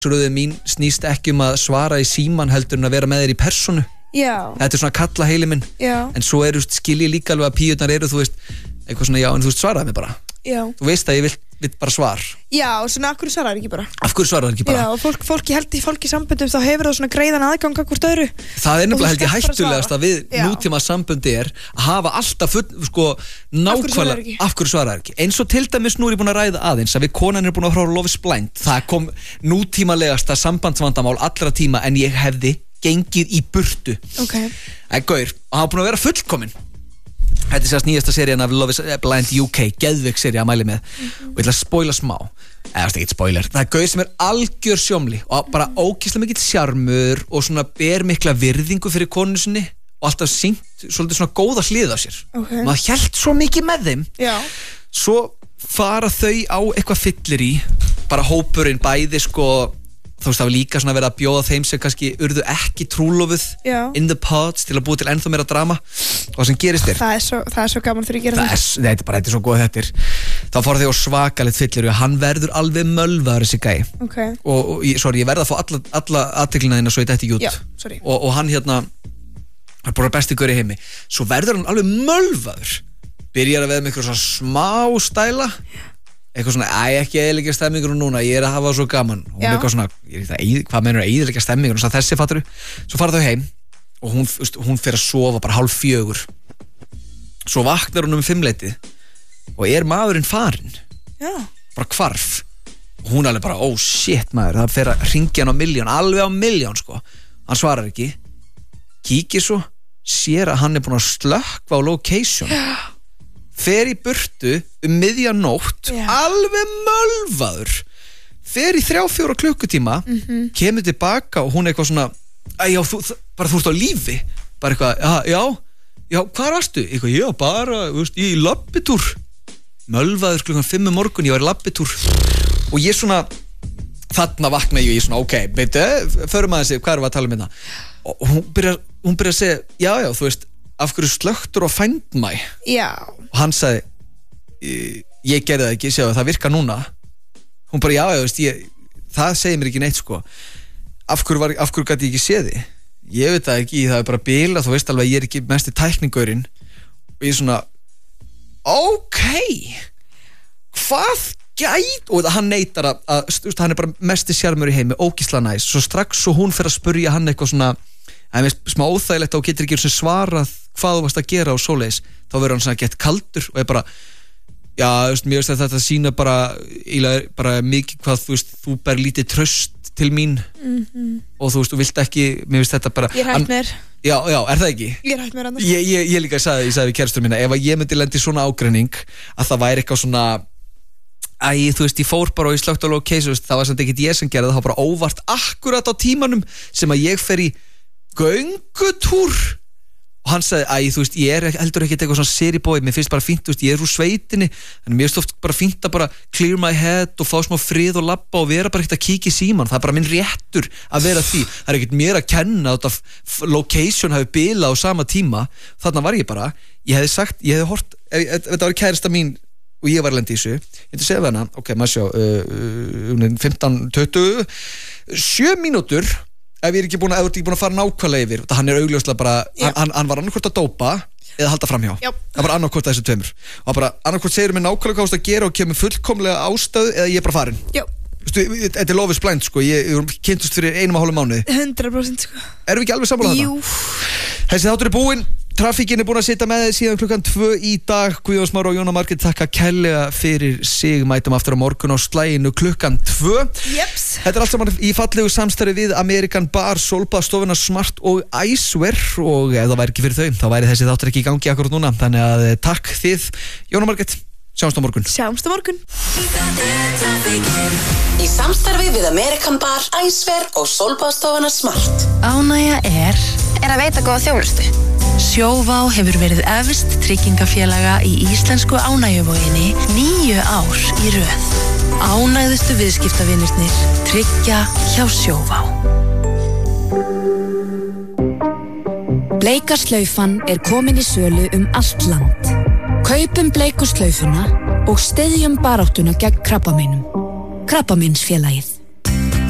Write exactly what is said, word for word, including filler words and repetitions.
Forgangsröðun mín snýst ekki um að svara í síman heldur en að vera með þér í persónu. Já. Þetta er svona kalla heili minn. Já. En svo eru skilji líka alveg að píurnar eru, þú veist, eitthvað svona já, en þú veist svaraði mig bara. Já. Þú veist að ég vil, vil bara svar. Já, og svona af hverju svarar ekki bara? Af hverju svarar ekki bara? Já, og fólk, fólk, held í fólki samböndum þá hefur það svona greiðan aðgang að hvort öðru. Það er nefnilega held ég skalt bara hættulegast að við Já. nútíma samböndi er að hafa alltaf full, sko, nákvæmlega af hverju svarar ekki. Eins og til dæmis nú er ég búin að ræða aðeins að við konan er búin að horfa á Love is Blind. Það kom nútímalegasta sambandsvandamál allra tíma en ég hefði gengið í burtu. Ok. En gaur, og hann var búin að vera fullkominn. Þetta er sérst nýjasta serían af Love is Blind U K, geðveik sería að mæli með og ég ætla að spoila smá eða það er ekki spoiler, það er gauð sem er algjör sjómli og bara ógeðslega mikill sjarmur og svona ber mikla virðingu fyrir konu sinni og alltaf sýnt svolítið svona góða hlið á sér okay. maður hélt svo mikið með þeim Já. Svo fara þau á eitthvað fyllir í bara hópurinn bæði sko þú veist það var líka svona verið að bjóða þeim sem kannski urðu ekki trúlofuð Já. in the pods til að búa til ennþá meira drama og það sem gerist er það er svo, það er svo gaman fyrir að gera það er, þetta er bara, þetta er svo góð þetta er þá fór þau á svakalegt fyllir og hann verður alveg mölvaður þessi gæi okay. og, og ég, sorry, ég verð að fá alla, alla aðteklina hérna svo ég dætti ekki út Já, sorry. og, og hann hérna er bara besti gaur í heimi svo verður hann alveg mölvaður byrjar að veða með eitthvað svona smá stæla eitthvað svona, æ, ekki eðilegja stemmingur núna, ég er að hafa svo gaman hún er eitthvað svona, ég veit að, hvað meinur að eðilegja stemmingur og þessi fattaru, svo fara þau heim og hún, hún fer að sofa bara hálf fjögur svo vaknar hún um fimmleitið og er maðurinn farinn Já. bara hvarf og hún alveg bara, oh shit maður það fer að ringja hann á miljón, alveg á miljón sko, hann svarar ekki kíkir svo, sér að hann er búin að slökkva á location Já. Fer í burtu um miðja nótt Já. alveg mölvaður fer í þrjá fjóra klukkutíma mm-hmm. kemur tilbaka og hún er eitthvað svona að já, þú, bara þú ert á lífi bara eitthvað, já, já, já hvar varstu? Eitthvað, já, bara, veist, ég í labbitúr mölvaður klukkan fimm um morgun ég var í labbitúr og ég svona þarna vakna ég og ég svona, ok, beitu förum aðeins, hvað erum við að tala um hérna og hún byrjar, hún byrjar að segja, já, já, þú veist af hverju slöktur og Find My Já. og hann sagði ég gerði það ekki, sjáðu það virka núna hún bara já, já, veist, ég, það segir mér ekki neitt sko af hverju, var, af hverju gæti ég ekki séði ég veit það ekki, það er bara bila þú veist alveg, ég er ekki mesti tækningurinn og ég er svona ok hvað gæt og hann neitar að, að, að hann er bara mesti sjarmur í heimi, ógisla næs svo strax svo hún fer að spurja hann eitthvað svona það er smá óþægilegt og getur ekki svarað hvað þú varst að gera á svoleiðis þá verður hann svona gett kaldur og er bara já, veist, mér veist að þetta sína bara, bara mikið hvað þú veist, þú ber lítið tröst til mín mm-hmm. og þú veist, þú vilt ekki, mér veist þetta bara Ég er hægt mér Já, já, er það ekki? Ég er hægt mér annars Ég, ég, ég líka sagði, ég sagði við kærastur mína ef að ég myndi lendi svona ágreining að það væri eitthvað svona Æ, þú veist, ég fór bara og ég slökkt á location það var samt ekkert ég sem gerði það var bara óvart akkurat á tímanum sem að ég fer í göngutúr og hann sagði, æ, þú veist, ég er heldur ekkert eitthvað svona seribói, mér finnst bara fínt, þú veist, ég er úr sveitinni en mér finnst oft bara fínt að bara clear my head og fá smá frið og labba og vera bara ekkert að kíkja í síman, það er bara minn réttur að vera því, það er ekkert mér að kenna þetta location hafi bilað á sama tíma, þarna var ég bara ég hefði sagt, ég hefði hort þetta var kærasta mín og ég var lendi í þessu ég hefði segið hana, ok, maður sjá uh, uh, fimmtán tuttugu sjö mínútur ef ég er ekki búin að, ekki búin að fara nákvæmlega yfir hann er augljóslega bara, hann, hann, hann var annarkvort að dópa eða halda framhjá Já. það var annarkvort að þessu tveimur og bara annarkvort segir mér nákvæmlega hvað þú ert að gera og kemur fullkomlega ástöðu eða ég er bara farin Já. Vistu, þetta er Love is Blind sko ég, ég kynntust fyrir einum og hálfum mánuði hundrað prósent sko erum við ekki alveg sammála Jú. þarna þessi þáttur er búinn trafíkin er búin að sitja með þið síðan klukkan tvö í dag Guðjón Smári og Jóna Margrét takka kærlega fyrir sig mætum aftur á morgun á slaginu klukkan tvö Jeps. Þetta er allt saman í fallegu samstarfi við American Bar, Solbaðstofuna Smart og Icewear og ef það væri ekki fyrir þau þá væri þessi þáttur ekki í gangi akkurat núna þannig að takk þið Jóna Margrét sjáumst á morgun Sjáumst á morgun Í samstarfi við American Bar, Icewear og Solbaðstofuna Smart Ánægja er er að veita góða þjónustu. Sjóvá hefur verið efst tryggingafélaga í íslensku ánægjuvoginni níu ár í röð. Ánægðustu viðskiptavinirnir tryggja hjá Sjóvá. Bleika slaufan er komin í sölu um allt land. Kaupum bleiku slaufuna og styðjum baráttuna gegn krabbameinum. Krabbameinsfélagið.